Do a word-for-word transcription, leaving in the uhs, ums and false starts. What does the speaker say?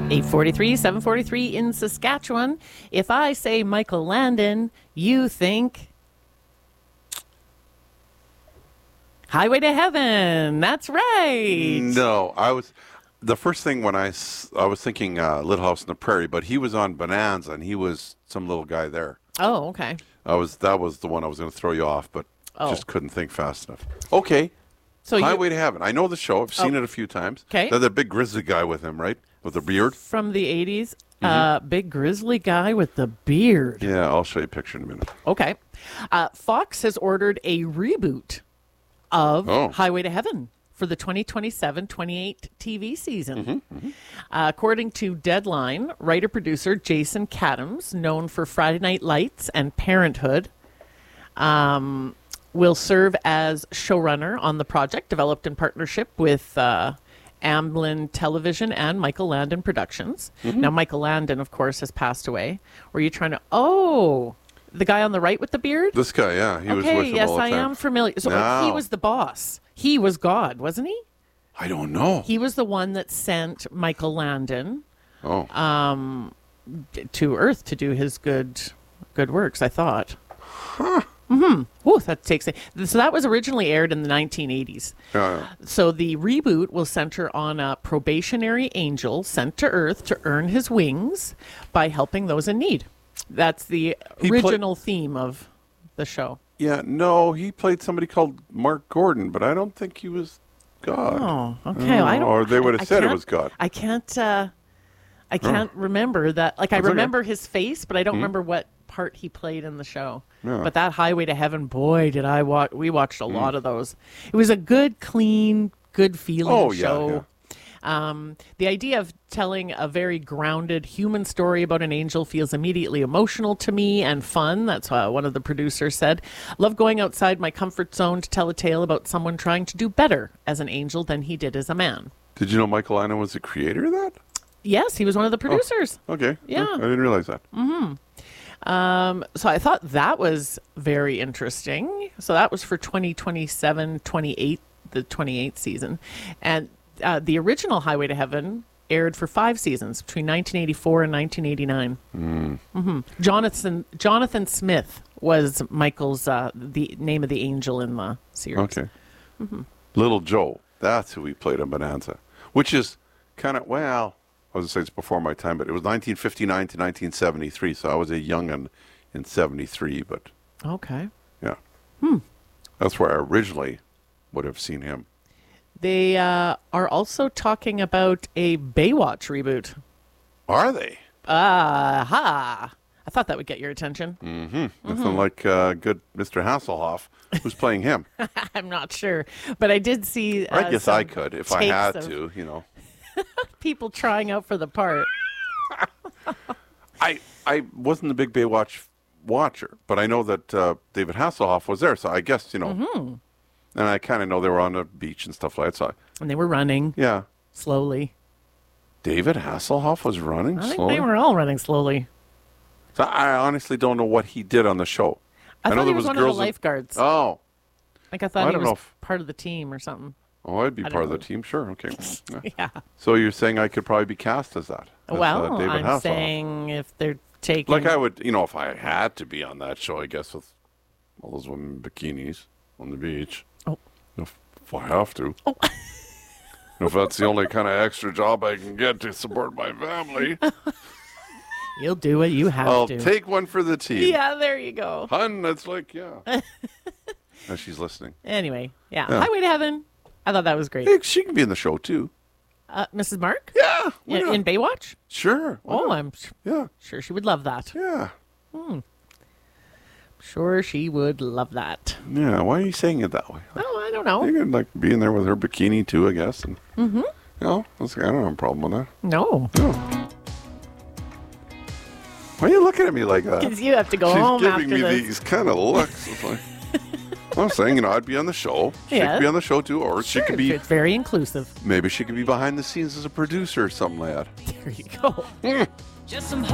eight forty-three, seven forty-three in Saskatchewan. If I say Michael Landon, you think Highway to Heaven. That's right. No, I was the first thing when I, s- I was thinking uh, Little House on the Prairie, but he was on Bonanza and he was some little guy there. Oh, okay. I was that was the one I was going to throw you off, but Oh. just couldn't think fast enough. Okay, So Highway you, to Heaven. I know the show. I've seen Oh. it a few times. Okay. There's that big grizzly guy with him, right? With the beard. from the eighties, uh, big grizzly guy with the beard. Yeah, I'll show you a picture in a minute. Okay. Uh, Fox has ordered a reboot of Oh. Highway to Heaven for the twenty twenty-seven twenty-eight T V season. Mm-hmm, Uh, according to Deadline, writer-producer Jason Katims, known for Friday Night Lights and Parenthood, um, will serve as showrunner on the project, developed in partnership with uh, Amblin Television and Michael Landon Productions. Mm-hmm. Now, Michael Landon, of course, has passed away. Were you trying to... Oh, the guy on the right with the beard? This guy, yeah, he was with Okay, him yes, all the I time. am familiar. So like, Now. he was the boss. He was God, wasn't he? I don't know. He was the one that sent Michael Landon oh, to Earth to do his good good works, I thought. Huh. Mm-hmm. Oh, that takes it. So that was originally aired in the nineteen eighties. yeah, yeah. So the reboot will center on a probationary angel sent to Earth to earn his wings by helping those in need. That's the He pla- original theme of the show. Yeah, no, he played somebody called Mark Gordon, but I don't think he was God. Oh, okay. I don't. Or they would I- have I said it can't- was God. I can't. Uh, I can't remember that. Like I That's okay. remember his face, but I don't remember what part he played in the show. Yeah. But that Highway to Heaven, boy, did I watch! We watched a lot of those. It was a good, clean, good feeling Oh, yeah, show. Um, the idea of telling a very grounded human story about an angel feels immediately emotional to me and fun. That's what one of the producers said. Love going outside my comfort zone to tell a tale about someone trying to do better as an angel than he did as a man. Did you know Michael Landon was the creator of that? Yes, he was one of the producers. Okay. Yeah. I didn't realize that. Um, so I thought that was very interesting. So that was for twenty twenty-seven twenty-eight, the twenty-eighth season. And uh, the original Highway to Heaven aired for five seasons between nineteen eighty-four and nineteen eighty-nine. Mm. hmm Jonathan Jonathan Smith was Michael's uh, the name of the angel in the series. Okay. Little Joe. That's who he played on Bonanza, which is kind of, well, I was going to say it's before my time, but it was nineteen fifty-nine to nineteen seventy-three, so I was a young'un in seventy-three, but Okay. yeah. That's where I originally would have seen him. They uh, are also talking about a Baywatch reboot. Are they? Aha! I thought that would get your attention. Nothing like uh, good Mister Hasselhoff, who's playing him. I'm not sure, but I did see. Uh, I guess some I could if I takes had of to, you know. People trying out for the part. I I wasn't a big Baywatch watcher, but I know that uh, David Hasselhoff was there, so I guess, you know. Mm-hmm. And I kind of know they were on the beach and stuff like that. So, I, And they were running yeah. slowly. David Hasselhoff was running I think slowly? they were all running slowly. So I honestly don't know what he did on the show. I, know thought he there was, was one of the girls in- lifeguards. Oh. like I I thought he don't was know if- part of the team or something. Oh, I'd be I part of don't the team. Sure. Okay. Yeah. Yeah. So you're saying I could probably be cast as that? As, well, uh, David I'm Hasselhoff. saying if they're taking. Like I would, you know, if I had to be on that show, I guess with all those women in bikinis on the beach. Oh. If, if I have to. Oh. If that's the only kind of extra job I can get to support my family, You'll do it. You have I'll to. take one for the team. Yeah, there you go. Hun, that's like, yeah. Now she's listening. Anyway, yeah. Yeah. Highway to Heaven. I thought that was great. Hey, she can be in the show, too. Uh, Missus Mark? Yeah. why In, not? in Baywatch? Sure. why Oh, not? I'm s- Yeah. sure she would love that. Yeah. Sure she would love that. Yeah. Why are you saying it that way? Oh, I don't know. You could, like, be in there with her bikini, too, I guess. And, mm-hmm. You know, that's, I don't have a problem with that. No. No. Why are you looking at me like that? Because you have to go She's home giving after me this. these kind of looks. It's like, I'm saying, you know, I'd be on the show. She Yeah. could be on the show, too. Or she Sure, could be, it's very inclusive. maybe she could be behind the scenes as a producer or something like that. There you go. Just some